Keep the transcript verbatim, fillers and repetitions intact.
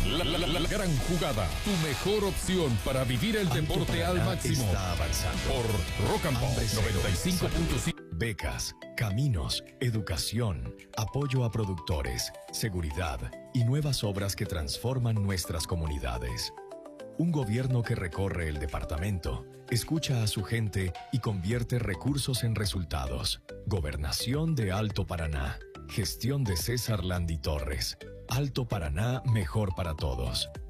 La, la, la, la gran jugada, tu mejor opción para vivir el deporte al máximo. Está avanzando. Por Rock and Pop noventa y cinco punto cinco. Becas, caminos, educación, apoyo a productores, seguridad y nuevas obras que transforman nuestras comunidades. Un gobierno que recorre el departamento, escucha a su gente y convierte recursos en resultados. Gobernación de Alto Paraná. Gestión de César Landi Torres. Alto Paraná, mejor para todos.